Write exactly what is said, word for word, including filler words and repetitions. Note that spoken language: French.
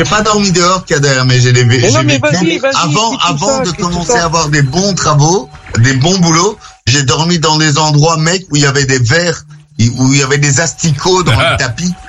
J'ai pas dormi dehors, Kader, mais j'ai des Mais j'ai non, mais vécu- vas-y, vas-y. Avant, explique tout avant ça, de explique tout commencer ça. à avoir des bons travaux, des bons boulots, j'ai dormi dans des endroits, mec, où il y avait des vers, où il y avait des asticots dans le tapis.